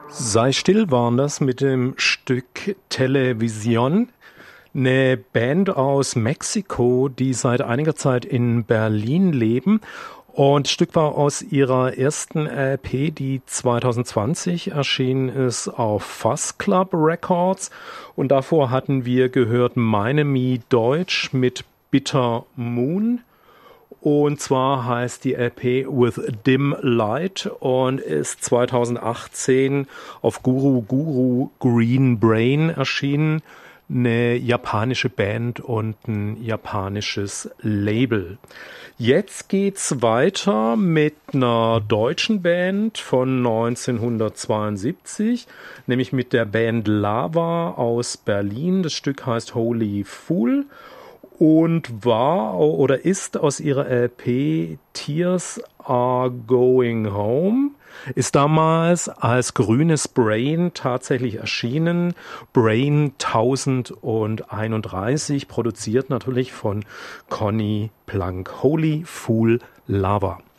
Sei still waren das mit dem Stück Television. Eine Band aus Mexiko, die seit einiger Zeit in Berlin leben. Und das Stück war aus ihrer ersten LP, die 2020 erschienen ist auf Fuzz Club Records. Und davor hatten wir gehört Meine Mi Deutsch mit Bitter Moon. Und zwar heißt die LP With Dim Light und ist 2018 auf Guru Guru Green Brain erschienen. Eine japanische Band und ein japanisches Label. Jetzt geht's weiter mit einer deutschen Band von 1972, nämlich mit der Band Lava aus Berlin. Das Stück heißt Holy Fool und war oder ist aus ihrer LP Tears Are Going Home. Ist damals als grünes Brain tatsächlich erschienen. Brain 1031, produziert natürlich von Conny Plank. Holy Fool Lava.